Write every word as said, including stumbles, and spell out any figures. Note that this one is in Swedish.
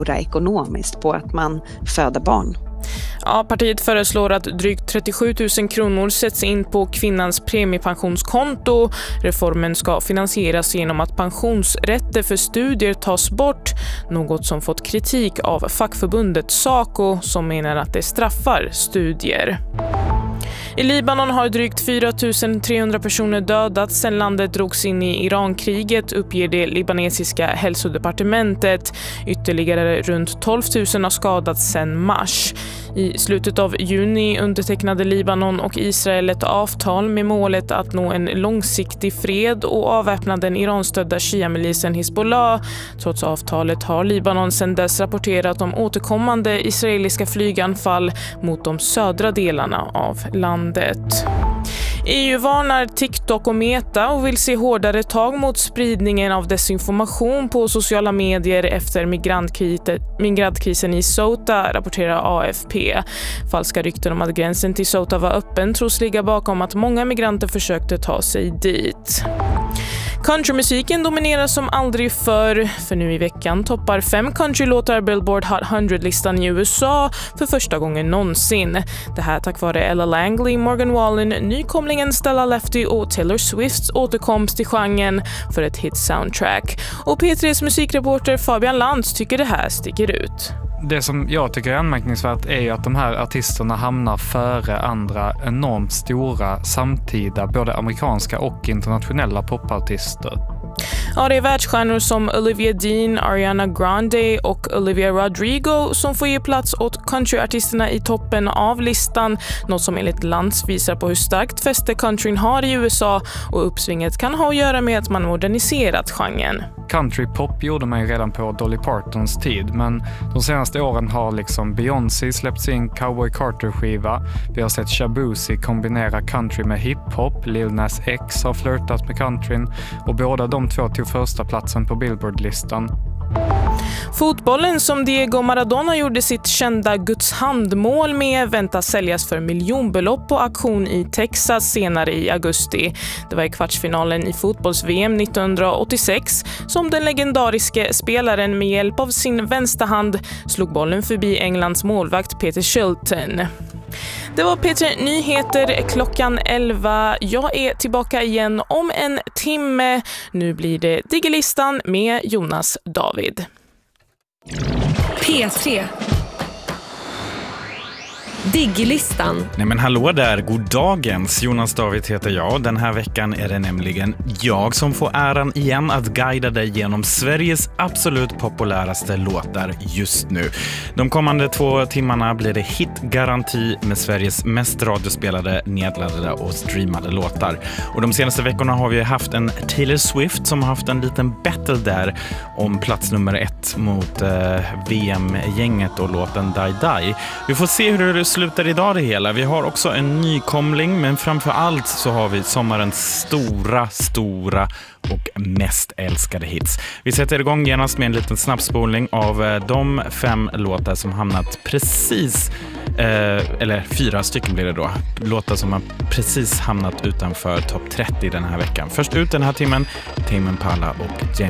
ekonomiskt på att man föder barn. Ja, partiet föreslår att drygt trettiosju tusen kronor sätts in på kvinnans premiepensionskonto. Reformen ska finansieras genom att pensionsrätter för studier tas bort, något som fått kritik av fackförbundet SACO som menar att det straffar studier. I Libanon har drygt fyra tusen trehundra personer dödats sedan landet drogs in i Irankriget, uppger det libanesiska hälsodepartementet. Ytterligare runt tolv tusen har skadats sedan mars. I slutet av juni undertecknade Libanon och Israel ett avtal med målet att nå en långsiktig fred och avväpna den iranstödda shia-milisen Hezbollah. Trots avtalet har Libanon sedan dess rapporterat om återkommande israeliska flyganfall mot de södra delarna av landet. E U varnar TikTok och Meta och vill se hårdare tag mot spridningen av desinformation på sociala medier efter migrantkrisen i Ceuta, rapporterar A F P. Falska rykten om att gränsen till Ceuta var öppen tros ligga bakom att många migranter försökte ta sig dit. Countrymusiken dominerar som aldrig förr, för nu i veckan toppar fem countrylåtar Billboard Hot hundra-listan i U S A för första gången någonsin. Det här tack vare Ella Langley, Morgan Wallen, nykomlingen Stella Lefty och Taylor Swifts återkomst till genren för ett hit-soundtrack. Och P tre:s musikreporter Fabian Lantz tycker det här sticker ut. Det som jag tycker är anmärkningsvärt är ju att de här artisterna hamnar före andra enormt stora samtida, både amerikanska och internationella popartister. Ja, det är världsstjärnor som Olivia Dean, Ariana Grande och Olivia Rodrigo som får ge plats åt countryartisterna i toppen av listan, något som enligt Lantz visar på hur starkt fäste countryn har i U S A, och uppsvinget kan ha att göra med att man moderniserat genren. Countrypop gjorde man ju redan på Dolly Partons tid, men de senaste åren har liksom Beyoncé släppt sin Cowboy Carter-skiva. Vi har sett Shabuzi kombinera country med hiphop, Lil Nas X har flirtat med countryn, och båda de två tog första platsen på Billboard-listan. Fotbollen som Diego Maradona gjorde sitt kända Guds handmål med väntas säljas för miljonbelopp på auktion i Texas senare i augusti. Det var i kvartsfinalen i fotbolls-V M nittonhundraåttiosex som den legendariske spelaren med hjälp av sin vänsterhand slog bollen förbi Englands målvakt Peter Shilton. Det var P tre Nyheter klockan elva. Jag är tillbaka igen om en timme. Nu blir det Digilistan med Jonas David. P tre Digilistan. Nej men hallå där, god dagens. Jonas David heter jag. Den här veckan är det nämligen jag som får äran igen att guida dig genom Sveriges absolut populäraste låtar just nu. De kommande två timmarna blir det hitgaranti med Sveriges mest radiospelade, nedladdade och streamade låtar. Och de senaste veckorna har vi haft en Taylor Swift som har haft en liten battle där om plats nummer ett mot eh, V M-gänget och låten Die Die. Vi får se hur det slutar idag det hela. Vi har också en nykomling, men framför allt så har vi sommarens stora, stora och mest älskade hits. Vi sätter igång genast med en liten snabbspolning av de fem låtar som hamnat precis, eh, eller fyra stycken blir det då, låtar som har precis hamnat utanför topp trettio den här veckan. Först ut den här timmen, Tame Impala och Jenny.